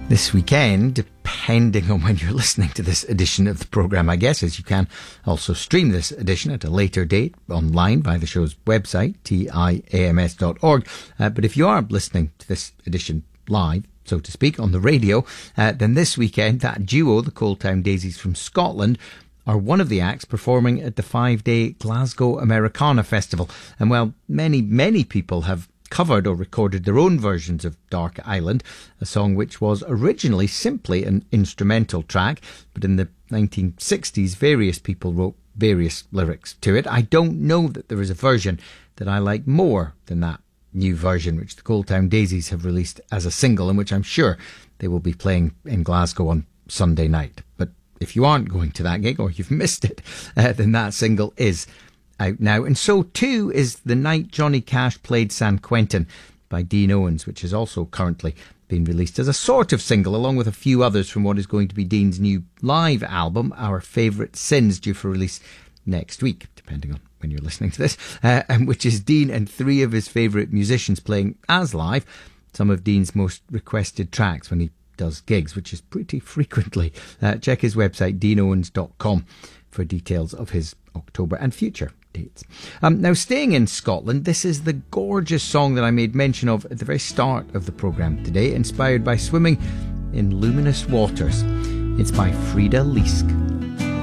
This weekend, depending on when you're listening to this edition of the programme, I guess, as you can also stream this edition at a later date online via the show's website, tiams.org. But if you are listening to this edition live, so to speak, on the radio, then this weekend, that duo, the Coaltown Daisies from Scotland, are one of the acts performing at the 5-day Glasgow Americana Festival. And while many people have covered or recorded their own versions of Dark Island, a song which was originally simply an instrumental track, but in the 1960s various people wrote various lyrics to it. I don't know that there is a version that I like more than that new version which the Coaltown Daisies have released as a single, and which I'm sure they will be playing in Glasgow on Sunday night. But if you aren't going to that gig, or you've missed it, then that single is out now. And so too is The Night Johnny Cash Played San Quentin by Dean Owens, which is also currently being released as a sort of single, along with a few others from what is going to be Dean's new live album, Our Favourite Sins, due for release next week, depending on when you're listening to this, and which is Dean and three of his favourite musicians playing as live some of Dean's most requested tracks when he does gigs, which is pretty frequently. Check his website, deanowens.com, for details of his October and future dates. Now, staying in Scotland, this is the gorgeous song that I made mention of at the very start of the programme today, inspired by swimming in luminous waters. It's by Frida Leask.